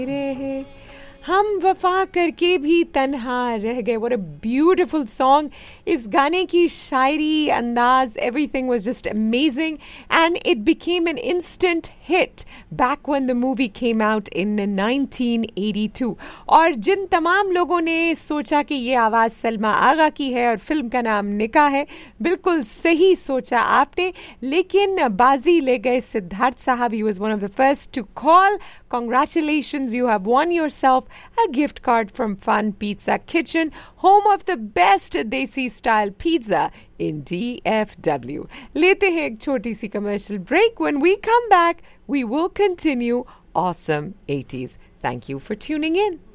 रहे हम वफा करके भी तन्हा रह गए. What a beautiful song. इस गाने की शायरी, अंदाज, everything was just amazing and it became an instant hit back when the movie came out in 1982. और जिन तमाम लोगों ने सोचा कि ये आवाज़ सलमा आगा की है और फिल्म का नाम निका है, बिल्कुल सही सोचा आपने. लेकिन बाजी ले गए सिद्धार्थ साहब. He was one of the first to call. Congratulations, you have won yourself a gift card from Fun Pizza Kitchen, home of the best Desi style pizza in DFW. लेते हैं एक छोटी सी commercial break. When we come back, we will continue Awesome 80s. Thank you for tuning in.